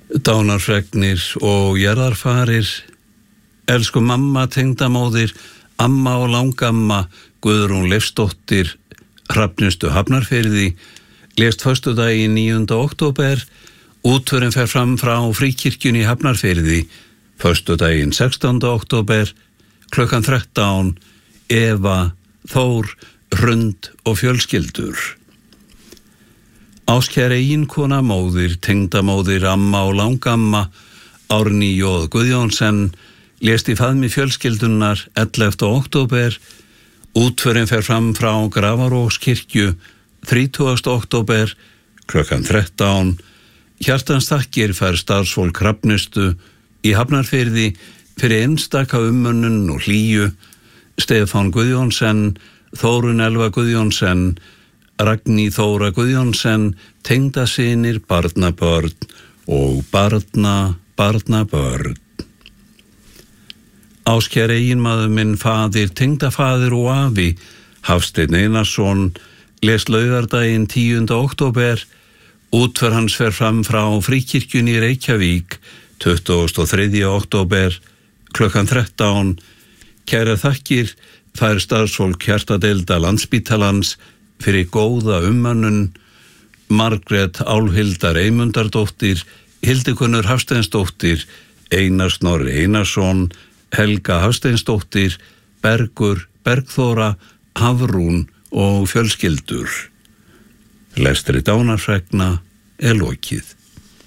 Dánarfregnir og jarðarfarir. Elsku mamma, tengdamóðir, amma og langamma, Guðrún Leifsdóttir, Hrafnistu Hafnarfirði, lést föstudaginn 9. október. Útförin fer fram frá Fríkirkjunni í Hafnarfirði, föstudaginn 16. október, klukkan 13, Eva, Þór, Hrund og fjölskyldur. Áskær eiginkona, móðir, tengdamóðir, amma og langamma, Árný J. Guðjónsson, lést í faðmi fjölskyldunar 11. október. Útförin fer fram frá Grafarókskirkju 30. október, klukkan 13. Hjartans þakkir fær starfsfólk Hrafnistu í Hafnarfirði fyrir einstaka umönnun og hlýju. Stefán Guðjónsson, Þórunn Elva Guðjónsson, Ragný Þóra Guðjónsson, tengdasynir, barnabörn og barnabörn. Áskær eiginmaður minn, faðir, tengdafaðir og afi, Hafsteinn Einarsson, lést laugardaginn 10. október. Útför hans fer fram frá Fríkirkjunni í Reykjavík 23. október, klukkan 13. Kærar þakkir fær starfsfólk hjartadeilda Landspítalans fyrir góða umönnun. Margrét Álfhildar Eymundardóttir, Hildikunnur Hafsteinsdóttir, Einar Snorri Einarsson, Helga Hafsteinsdóttir, Bergur, Bergþóra, Hafrún og fjölskyldur. Lestri dánarfregna lokið.